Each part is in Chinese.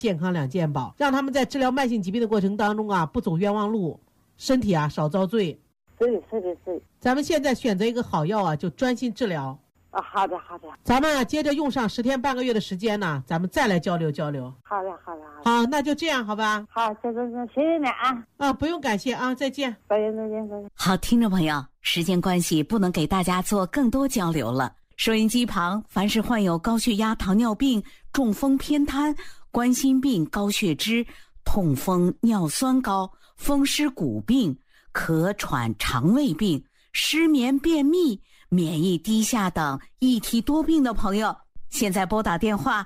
健康两件宝，让他们在治疗慢性疾病的过程当中啊，不走冤枉路，身体啊少遭罪。 是。 咱们现在选择一个好药啊，就专心治疗。 好的。 咱们啊接着用上10天半个月的时间呢，咱们再来交流。 好的。 好，那就这样，好吧？ 好，谢谢你啊。 不用感谢啊，再见。 再见。 好，听众朋友，时间关系不能给大家做更多交流了。收音机旁，凡是患有高血压、糖尿病、中风偏瘫、冠心病、高血脂、痛风、尿酸高、风湿骨病、咳喘、肠胃病、失眠、便秘、免疫低下等一体多病的朋友，现在拨打电话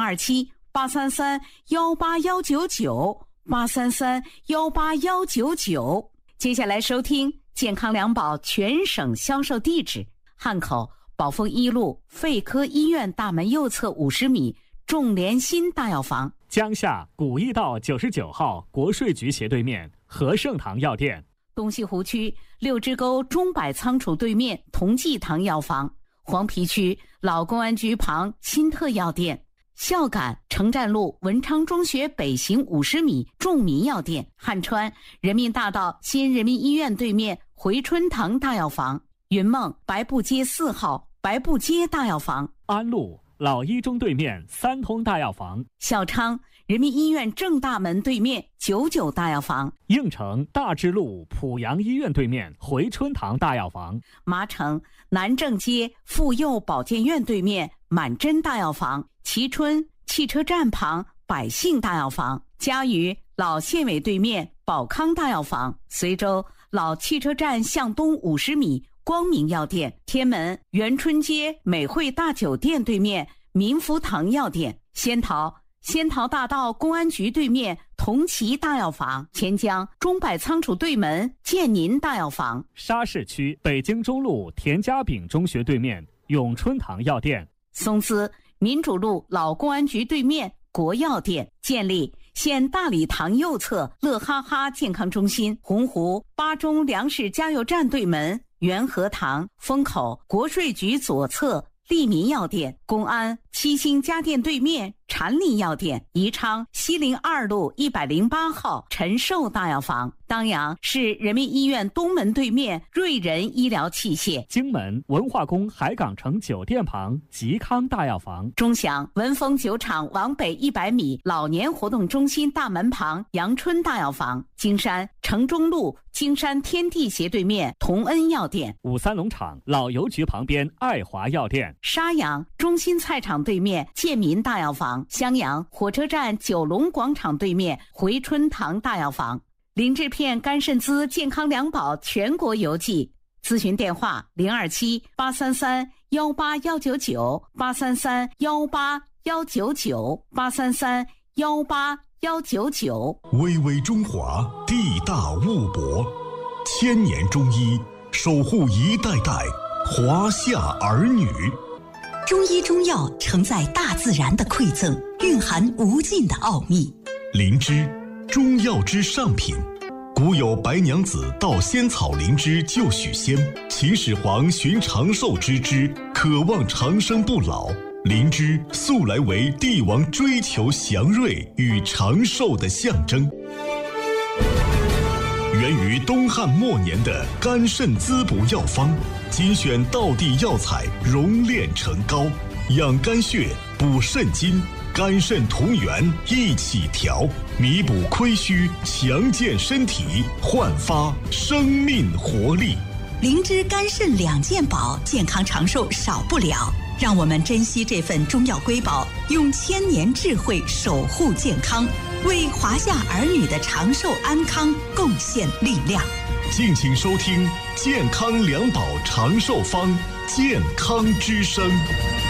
027-833-18199，833-18199。接下来收听健康两宝全省销售地址：汉口宝丰一路肺科医院大门右侧50米众联心大药房， 江夏古驿道99号国税局斜对面和盛堂药店， 东西湖区六支沟中百仓储对面同济堂药房，黄陂区老公安局旁新特药店，孝感城站路文昌中学北行50米众民药店，汉川人民大道新人民医院对面回春堂大药房，云梦白布街4号白布街大药房， 安陆老一中对面三通大药房， 孝昌人民医院正大门对面99大药房， 应城大智路濮阳医院对面回春堂大药房， 麻城南正街妇幼保健院对面满珍大药房，蕲春汽车站旁百姓大药房，嘉鱼老县委对面宝康大药房，随州老汽车站向东50米光明药店，天门元春街美汇大酒店对面民福堂药店，仙桃大道公安局对面同齐大药房，钱江中百仓储对门建宁大药房， 沙市区北京中路田家炳中学对面永春堂药店， 松滋民主路老公安局对面国药店，建立县大礼堂右侧乐哈哈健康中心，洪湖巴中粮食加油站对门元和堂，风口国税局左侧利民药店，公安七星家电对面禅林药店，宜昌西陵2路108号陈寿大药房，当阳市人民医院东门对面瑞仁医疗器械， 荆门文化宫海港城酒店旁吉康大药房， 钟祥文峰酒厂往北100米老年活动中心大门旁阳春大药房，金山城中路金山天地斜对面同恩药店， 五三农场老邮局旁边爱华药店， 沙阳中心菜场对面建民大药房，襄阳火车站九龙广场对面回春堂大药房，林志片肝肾滋健康两宝全国邮寄，咨询电话027-833-18199，833-18199，833-18199。 巍巍中华，地大物博，千年中医守护一代代华夏儿女。 中医中药承载大自然的馈赠，蕴含无尽的奥秘。 灵芝，中药之上品。古有白娘子盗仙草灵芝救许仙，秦始皇寻长寿之芝，渴望长生不老。灵芝素来为帝王追求祥瑞与长寿的象征。源于东汉末年的肝肾滋补药方，精选道地药材熔炼成膏，养肝血，补肾精，肝肾同源一起调，弥补亏虚，强健身体，焕发生命活力。 灵芝肝肾两件宝，健康长寿少不了。让我们珍惜这份中药瑰宝，用千年智慧守护健康，为华夏儿女的长寿安康贡献力量。 敬请收听健康两宝长寿方，健康之声。